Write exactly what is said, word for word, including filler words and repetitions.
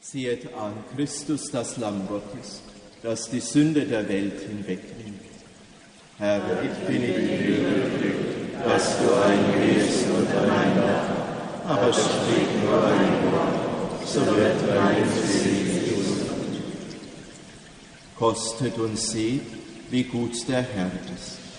Sehet an, Christus, das Lamm Gottes, das die Sünde der Welt hinwegnimmt. Herr, ich bin nicht würdig, dass du eingehst unter mein Dach, aber sprich nur ein Wort, so wird meine Seele gesund. Kostet und seht, wie gut der Herr ist.